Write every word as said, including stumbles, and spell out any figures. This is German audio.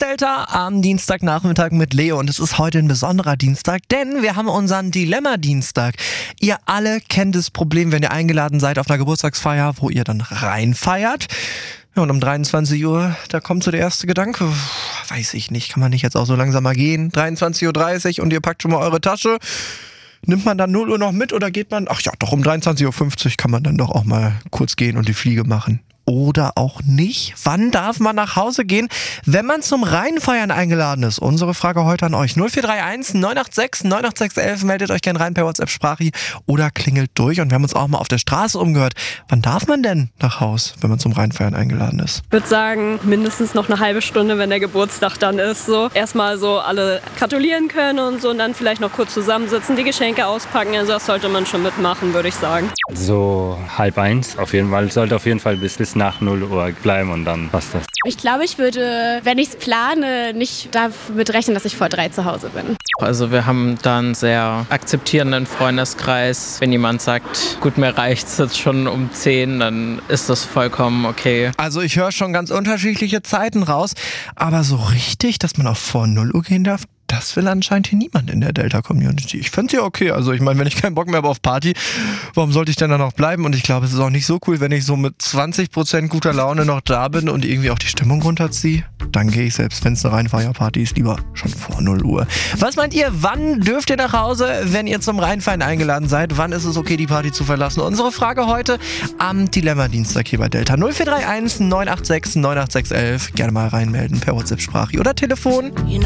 Delta am Dienstagnachmittag mit Leo und es ist heute ein besonderer Dienstag, denn wir haben unseren Dilemma-Dienstag. Ihr alle kennt das Problem, wenn ihr eingeladen seid auf einer Geburtstagsfeier, wo ihr dann reinfeiert. Ja, und um dreiundzwanzig Uhr, da kommt so der erste Gedanke, weiß ich nicht, kann man nicht jetzt auch so langsam mal gehen? dreiundzwanzig Uhr dreißig und ihr packt schon mal eure Tasche. Nimmt man dann null Uhr noch mit oder geht man, ach ja, doch um dreiundzwanzig Uhr fünfzig kann man dann doch auch mal kurz gehen und die Fliege machen. Oder auch nicht? Wann darf man nach Hause gehen, wenn man zum Reinfeiern eingeladen ist? Unsere Frage heute an euch. null vier drei eins neun acht sechs neun acht sechs eins eins. Meldet euch gerne rein per WhatsApp-Sprache oder klingelt durch. Und wir haben uns auch mal auf der Straße umgehört. Wann darf man denn nach Hause, wenn man zum Reinfeiern eingeladen ist? Ich würde sagen, mindestens noch eine halbe Stunde, wenn der Geburtstag dann ist. So erstmal so alle gratulieren können und so und dann vielleicht noch kurz zusammensitzen, die Geschenke auspacken. Also das sollte man schon mitmachen, würde ich sagen. So halb eins auf jeden Fall. Sollte auf jeden Fall bis, bis nach null Uhr bleiben und dann passt das. Ich glaube, ich würde, wenn ich es plane, nicht damit rechnen, dass ich vor drei zu Hause bin. Also wir haben da einen sehr akzeptierenden Freundeskreis. Wenn jemand sagt, gut, mir reicht's jetzt schon um zehn, dann ist das vollkommen okay. Also ich höre schon ganz unterschiedliche Zeiten raus, aber so richtig, dass man auch vor null Uhr gehen darf, das will anscheinend hier niemand in der Delta-Community. Ich fände es ja okay. Also ich meine, wenn ich keinen Bock mehr habe auf Party, warum sollte ich denn da noch bleiben? Und ich glaube, es ist auch nicht so cool, wenn ich so mit zwanzig Prozent guter Laune noch da bin und irgendwie auch die Stimmung runterziehe. Dann gehe ich, selbst wenn es eine Reinfeierparty ist, lieber schon vor null Uhr. Was meint ihr, wann dürft ihr nach Hause, wenn ihr zum Reinfeiern eingeladen seid? Wann ist es okay, die Party zu verlassen? Unsere Frage heute am Dilemma-Dienstag hier bei Delta. null vier drei eins neun acht sechs neun acht sechs eins eins. Gerne mal reinmelden per WhatsApp-Sprache oder Telefon.